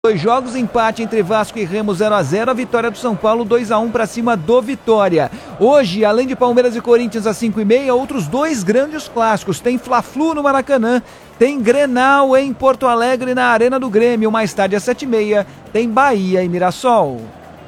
Dois jogos, empate entre Vasco e Remo 0-0, a vitória do São Paulo 2-1 para cima do Vitória. Hoje, além de Palmeiras e Corinthians às 5h30, outros dois grandes clássicos. Tem Fla-Flu no Maracanã, tem Grenal em Porto Alegre na Arena do Grêmio. Mais tarde às 7h30 tem Bahia e Mirassol.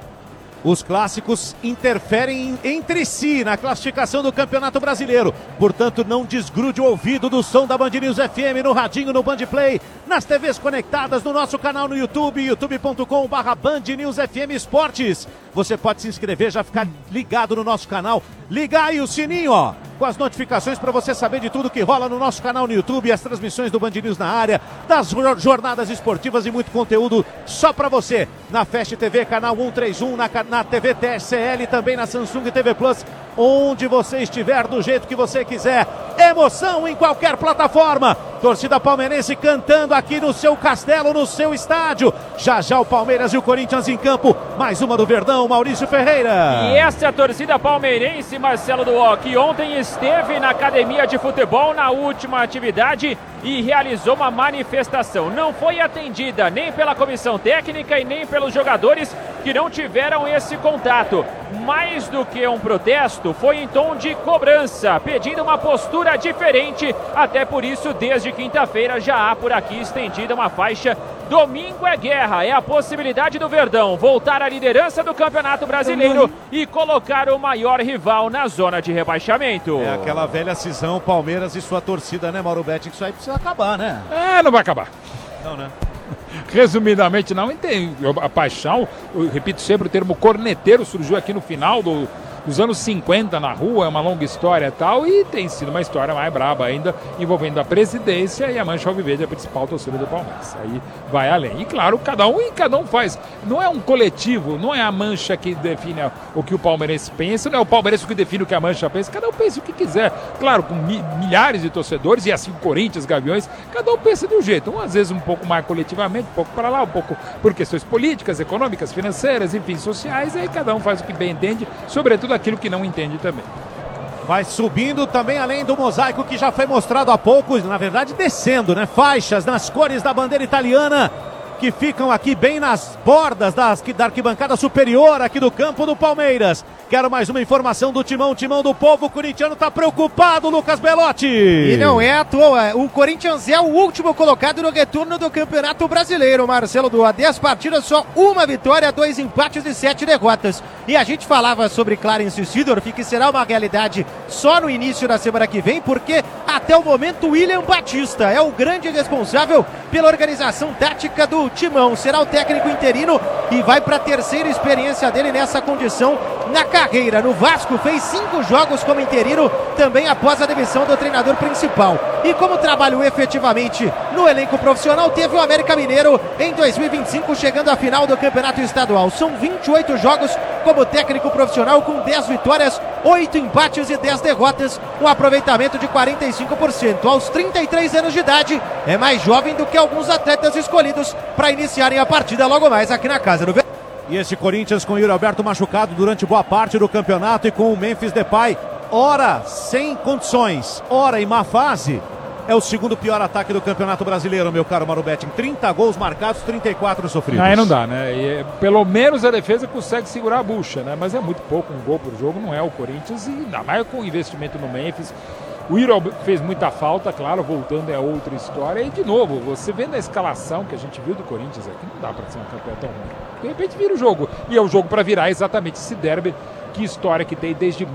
Os clássicos interferem entre si na classificação do Campeonato Brasileiro. Portanto, não desgrude o ouvido do som da Band News FM no radinho, no Band Play, nas TVs conectadas, no nosso canal no YouTube, youtube.com/Band News FM Esportes. Você pode se inscrever, já ficar ligado no nosso canal. Liga aí o sininho, ó, com as notificações para você saber de tudo que rola no nosso canal no YouTube, as transmissões do Band News na área, das jornadas esportivas e muito conteúdo só para você. Na Fast TV, canal 131, na TV TSL, também na Samsung TV Plus, onde você estiver, do jeito que você quiser. Emoção em qualquer plataforma. Torcida palmeirense cantando aqui no seu castelo, no seu estádio. Já já o Palmeiras e o Corinthians em campo. Mais uma do Verdão, Maurício Ferreira. E essa é a torcida palmeirense, Marcelo Duó, que ontem esteve na academia de futebol na última atividade e realizou uma manifestação. Não foi atendida nem pela comissão técnica e nem pelos jogadores que não tiveram esse contato. Mais do que um protesto, foi em tom de cobrança, pedindo uma postura diferente. Até por isso, desde quinta-feira já há por aqui estendida uma faixa. Domingo é guerra, é a possibilidade do Verdão voltar à liderança do Campeonato Brasileiro e colocar o maior rival na zona de rebaixamento. É aquela velha cisão, Palmeiras e sua torcida, né, Mauro Betti? Isso aí precisa acabar, né? Não vai acabar. Não, né? Resumidamente, não entendo. A paixão, eu repito sempre, o termo corneteiro surgiu aqui no final dos anos 50 na rua, é uma longa história e tal, e tem sido uma história mais braba ainda, envolvendo a presidência e a Mancha Alviverde, a principal torcida do Palmeiras. Aí vai além. E claro, cada um faz. Não é um coletivo, não é a Mancha que define o que o palmeirense pensa, não é o palmeirense que define o que a Mancha pensa, cada um pensa o que quiser. Claro, com milhares de torcedores, e assim o Corinthians, Gaviões, cada um pensa de um jeito. Um, às vezes um pouco mais coletivamente, um pouco para lá, um pouco por questões políticas, econômicas, financeiras, enfim, sociais, aí cada um faz o que bem entende, sobretudo aquilo que não entende também. Vai subindo também, além do mosaico que já foi mostrado há pouco, na verdade descendo, né? Faixas nas cores da bandeira italiana, que ficam aqui bem nas bordas da arquibancada superior aqui do campo do Palmeiras. Quero mais uma informação do Timão do povo corintiano tá preocupado, Lucas Belotti. E não é à toa, o Corinthians é o último colocado no retorno do Campeonato Brasileiro, Marcelo Duó. 10 partidas, só uma vitória, 2 empates e 7 derrotas. E a gente falava sobre Clarence Seedorf, que será uma realidade só no início da semana que vem, porque até o momento o William Batista é o grande responsável pela organização tática do Timão. Será o técnico interino e vai para a terceira experiência dele nessa condição na carreira. No Vasco fez 5 jogos como interino, também após a demissão do treinador principal. E como trabalhou efetivamente no elenco profissional, teve o América Mineiro em 2025 chegando à final do Campeonato Estadual. São 28 jogos como técnico profissional, com 10 vitórias, 8 empates e 10 derrotas, um aproveitamento de 45%. Aos 33 anos de idade, é mais jovem do que alguns atletas escolhidos para iniciarem a partida logo mais aqui na casa do... E esse Corinthians com o Yuri Alberto machucado durante boa parte do campeonato e com o Memphis Depay, ora sem condições, ora em má fase, é o segundo pior ataque do Campeonato Brasileiro, meu caro Mauro Betti. 30 gols marcados, 34 sofridos. Aí não dá, né? E, pelo menos a defesa consegue segurar a bucha, né? Mas é muito pouco, um gol por jogo, não é o Corinthians, e ainda mais com o investimento no Memphis. O Yuri fez muita falta, claro, voltando é outra história. E, de novo, você vendo a escalação que a gente viu do Corinthians aqui, não dá para ser um campeão tão ruim. De repente vira o jogo. E é o jogo para virar exatamente esse derby. Que história que tem desde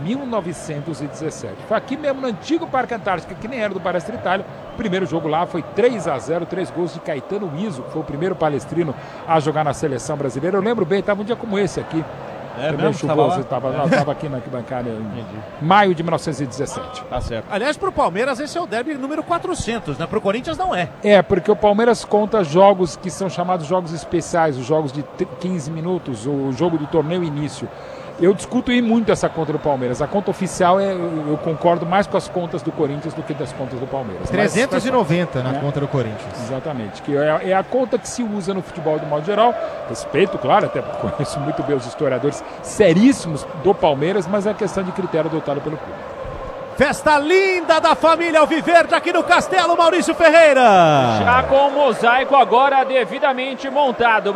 1917. Foi aqui mesmo no antigo Parque Antártica, que nem era do Palestra Itália. O primeiro jogo lá foi 3-0, 3 gols de Caetano Izzo, que foi o primeiro palestrino a jogar na seleção brasileira. Eu lembro bem, estava um dia como esse aqui. É mesmo? Chuvoso, estava aqui na arquibancada em maio de 1917. Tá certo. Aliás, pro Palmeiras esse é o derby número 400, né? Pro Corinthians não é. É, porque o Palmeiras conta jogos que são chamados jogos especiais, os jogos de 15 minutos, o jogo do torneio início. Eu discuto muito essa conta do Palmeiras. A conta oficial, eu concordo mais com as contas do Corinthians do que das contas do Palmeiras. 390 na conta do Corinthians. Exatamente, que é a conta que se usa no futebol de modo geral. Respeito, claro, até porque conheço muito bem os historiadores seríssimos do Palmeiras, mas é questão de critério adotado pelo clube. Festa linda da família Alviverde aqui no Castelo, Maurício Ferreira. Já com o mosaico agora devidamente montado.